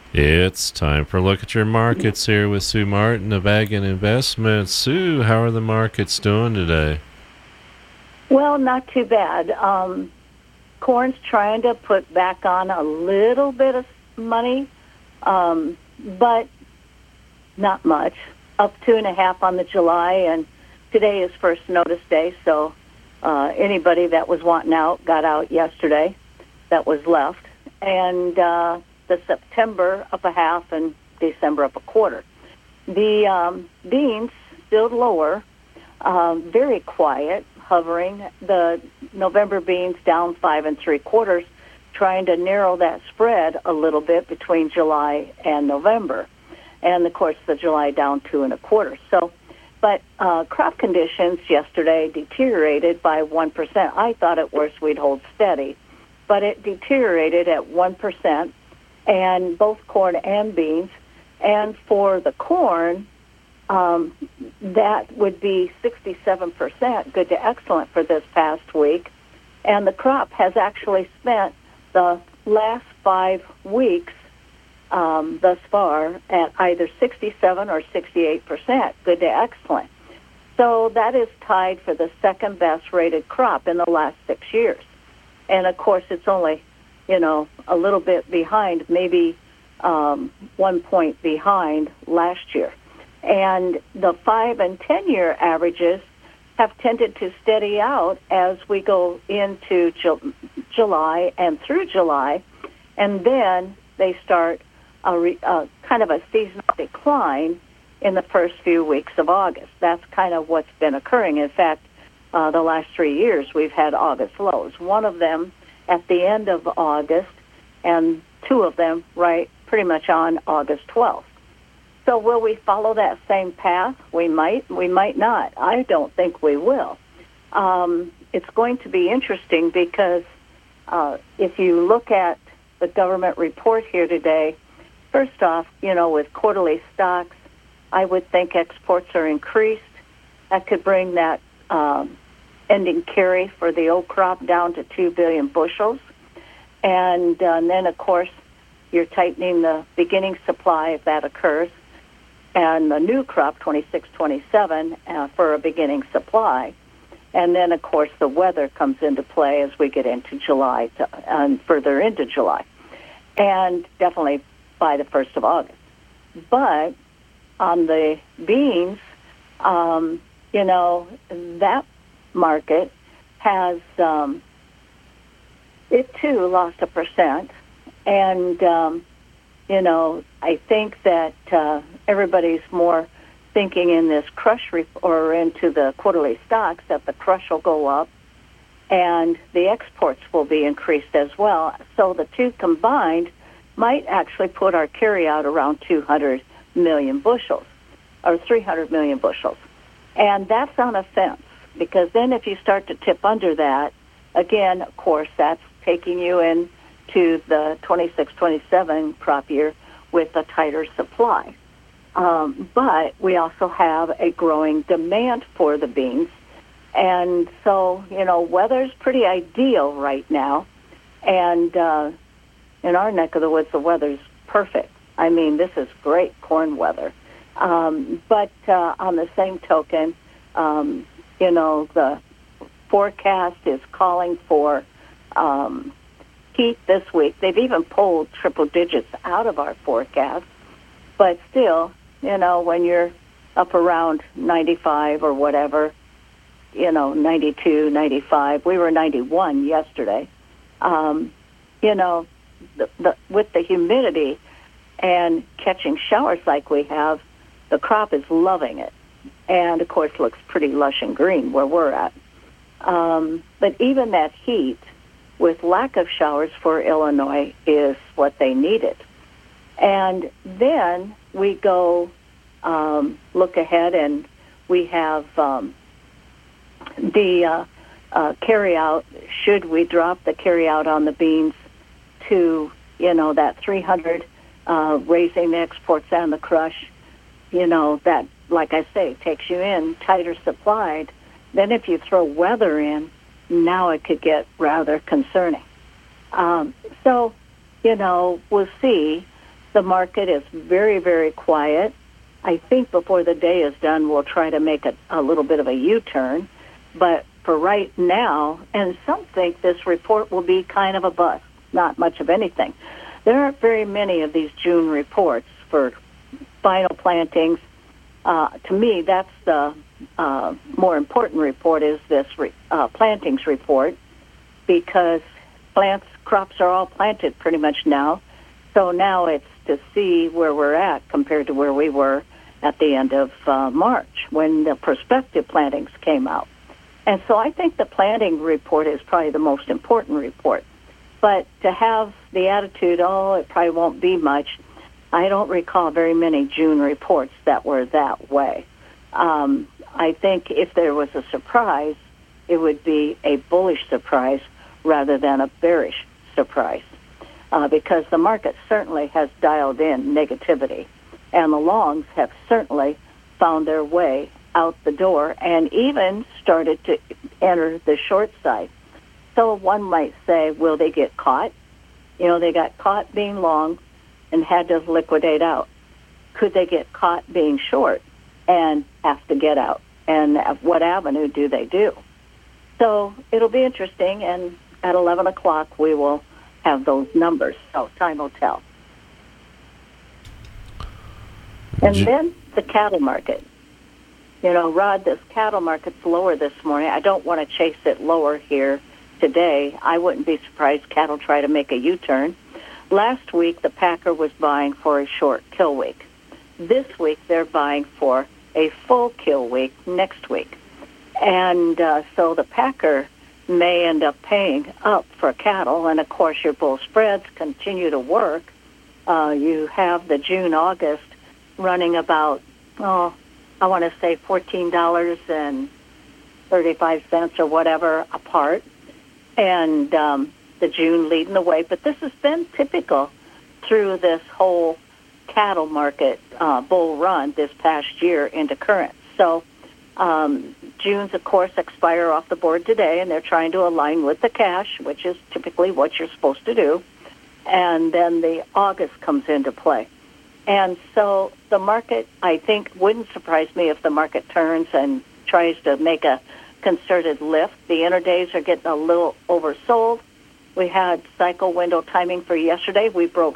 It's time for a look at your markets here with Sue Martin of Ag and Investments. Sue, how are the markets doing today? Well, not too bad. Corn's trying to put back on a little bit of money, but not much. Up 2.5 on the July, and today is first notice day, so anybody that was wanting out got out yesterday that was left. And the September up a half and December up a quarter. The beans still lower, very quiet, hovering. The November beans down 5 3/4, trying to narrow that spread a little bit between July and November. And of course, the July down 2 1/4. So, but crop conditions yesterday deteriorated by 1%. I thought at worst we'd hold steady, but it deteriorated at 1%, and both corn and beans. And for the corn, that would be 67%, good to excellent for this past week. And the crop has actually spent the last 5 weeks thus far at either 67 or 68%, good to excellent. So that is tied for the second best rated crop in the last 6 years. And of course, it's only, a little bit behind, maybe 1 point behind last year. And the 5 and 10-year averages have tended to steady out as we go into July and through July, and then they start kind of a seasonal decline in the first few weeks of August. That's kind of what's been occurring. In fact, the last 3 years we've had August lows. One of them at the end of August, and 2 of them pretty much on August 12th. So will we follow that same path? We might not. I don't think we will. It's going to be interesting because if you look at the government report here today, first off, with quarterly stocks, I would think exports are increased. That could bring that ending carry for the old crop down to 2 billion bushels. And then, of course, you're tightening the beginning supply if that occurs. And the new crop, 26-27, for a beginning supply. And then, of course, the weather comes into play as we get into July and further into July. And definitely by the 1st of August. But on the beans, that market has, it too lost 1%. And, I think that everybody's more thinking in this crush or into the quarterly stocks that the crush will go up and the exports will be increased as well. So the two combined might actually put our carryout around 200 million bushels or 300 million bushels. And that's on a fence, because then if you start to tip under that, again, of course, that's taking you into the 26-27 crop year with a tighter supply. But we also have a growing demand for the beans. And so, weather's pretty ideal right now. And in our neck of the woods, the weather's perfect. I mean, this is great corn weather. But on the same token, the forecast is calling for heat this week. They've even pulled triple digits out of our forecast. But still, when you're up around 95 or whatever, 92, 95. We were 91 yesterday. With the humidity and catching showers like we have, the crop is loving it. And, of course, looks pretty lush and green where we're at. But even that heat, with lack of showers for Illinois, is what they needed. And then we go look ahead, and we have the carryout. Should we drop the carryout on the beans to, that 300, raising the exports and the crush, that, like I say, takes you in tighter supplied. Then if you throw weather in, now it could get rather concerning. So, we'll see. The market is very, very quiet. I think before the day is done, we'll try to make a little bit of a U-turn. But for right now, and some think this report will be kind of a bust, not much of anything. There aren't very many of these June reports for final plantings. To me, that's the more important report is this plantings report, because crops are all planted pretty much now. So now it's to see where we're at compared to where we were at the end of March when the prospective plantings came out. And so I think the planting report is probably the most important report. But to have the attitude, it probably won't be much, I don't recall very many June reports that were that way. I think if there was a surprise, it would be a bullish surprise rather than a bearish surprise, because the market certainly has dialed in negativity, and the longs have certainly found their way out the door and even started to enter the short side. So one might say, will they get caught? They got caught being long and had to liquidate out. Could they get caught being short and have to get out? And what avenue do they do? So it'll be interesting, and at 11 o'clock we will have those numbers. So time will tell. And then the cattle market. Rod, this cattle market's lower this morning. I don't want to chase it lower here today. I wouldn't be surprised cattle try to make a U-turn. Last week, the packer was buying for a short kill week. This week, they're buying for a full kill week next week. And so the packer may end up paying up for cattle. And, of course, your bull spreads continue to work. You have the June-August running about, I want to say $14.35 or whatever apart. And the June leading the way. But this has been typical through this whole cattle market bull run this past year into current. So Junes, of course, expire off the board today, and they're trying to align with the cash, which is typically what you're supposed to do. And then the August comes into play. And so the market, I think, wouldn't surprise me if the market turns and tries to make a concerted lift. The interdays are getting a little oversold. We had cycle window timing for yesterday. We broke